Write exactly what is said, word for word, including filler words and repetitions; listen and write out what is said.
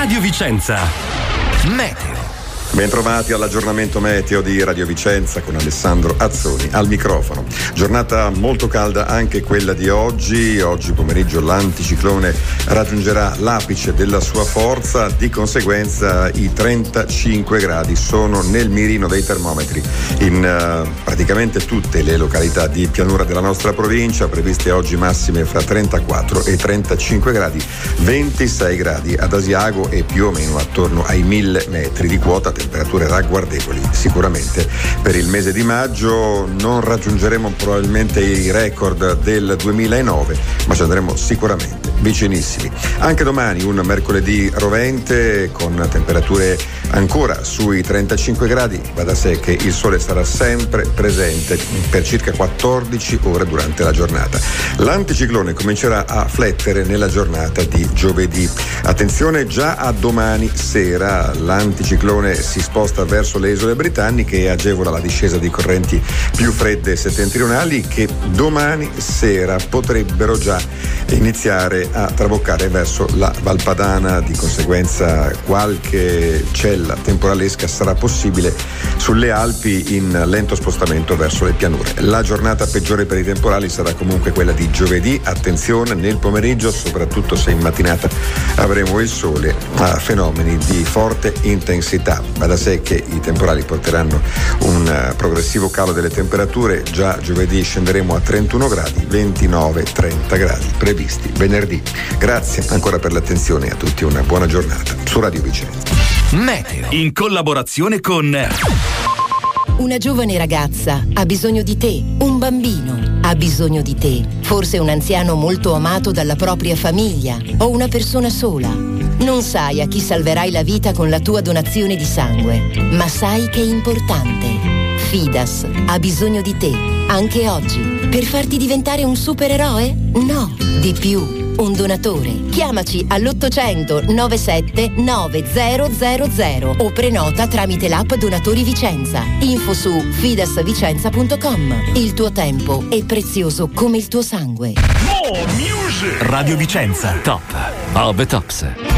Radio Vicenza. Meteo. Bentrovati all'aggiornamento meteo di Radio Vicenza con Alessandro Azzoni al microfono. Giornata molto calda anche quella di oggi. Oggi pomeriggio l'anticiclone raggiungerà l'apice della sua forza, di conseguenza i trentacinque gradi sono nel mirino dei termometri in uh, praticamente tutte le località di pianura della nostra provincia, previste oggi massime fra trentaquattro e trentacinque gradi, ventisei gradi ad Asiago e più o meno attorno ai mille metri di quota, temperature ragguardevoli sicuramente per il mese di maggio. Non raggiungeremo probabilmente i record del duemilanove, ma ci andremo sicuramente vicinissimi. Anche domani un mercoledì rovente con temperature ancora sui trentacinque gradi, va da sé che il sole sarà sempre presente per circa quattordici ore durante la giornata. L'anticiclone comincerà a flettere nella giornata di giovedì. Attenzione, già a domani sera l'anticiclone si sposta verso le isole britanniche e agevola la discesa di correnti più fredde settentrionali che domani sera potrebbero già iniziare a traboccare verso la Valpadana. Di conseguenza qualche cella temporalesca sarà possibile sulle Alpi in lento spostamento verso le pianure. La giornata peggiore per i temporali sarà comunque quella di giovedì. Attenzione nel pomeriggio, soprattutto se in mattinata avremo il sole, a fenomeni di forte intensità. Va da sé che i temporali porteranno un progressivo calo delle temperature. Già giovedì scenderemo a trentuno gradi, ventinove trenta gradi previsti venerdì. Grazie ancora per l'attenzione, a tutti una buona giornata su Radio Vicenza. Meteo in collaborazione con una giovane ragazza ha bisogno di te, un bambino ha bisogno di te, forse un anziano molto amato dalla propria famiglia o una persona sola. Non sai a chi salverai la vita con la tua donazione di sangue, ma sai che è importante. Fidas ha bisogno di te, anche oggi, per farti diventare un supereroe? No, di più. Un donatore. Chiamaci all'ottocento novantasette novecento o prenota tramite l'app Donatori Vicenza. Info su fidasvicenza punto com. Il tuo tempo è prezioso come il tuo sangue. Radio Vicenza, top of the tops.